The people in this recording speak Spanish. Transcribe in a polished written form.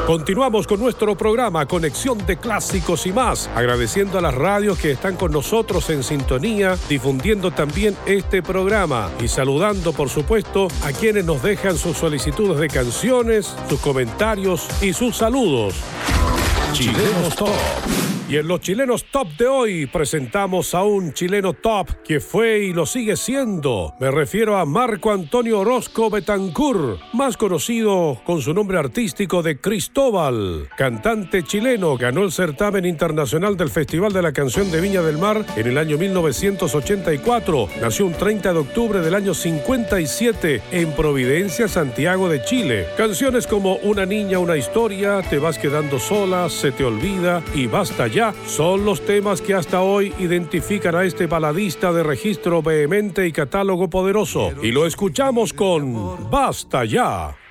Continuamos con nuestro programa Conexión de Clásicos y más, agradeciendo a las radios que están con nosotros en sintonía, difundiendo también este programa y saludando, por supuesto, a quienes nos dejan sus solicitudes de canciones, sus comentarios y sus saludos. Chilenos Top. Y en los Chilenos Top de hoy presentamos a un chileno top que fue y lo sigue siendo. Me refiero a Marco Antonio Orozco Betancur, más conocido con su nombre artístico de Cristóbal. Cantante chileno, ganó el certamen internacional del Festival de la Canción de Viña del Mar en el año 1984. Nació un 30 de octubre del año 57 en Providencia, Santiago de Chile. Canciones como Una niña, una historia, Te vas quedando sola, Se te olvida y Basta ya son los temas que hasta hoy identifican a este baladista de registro vehemente y catálogo poderoso. Y lo escuchamos con Basta ya.